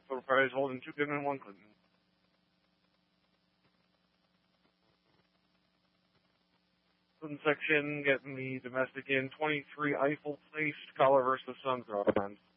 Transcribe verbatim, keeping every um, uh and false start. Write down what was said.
Total prize holding two Goodman, one Clinton. Clinton section getting the domestic in twenty-three Eiffel Place, Collar versus Sunrise.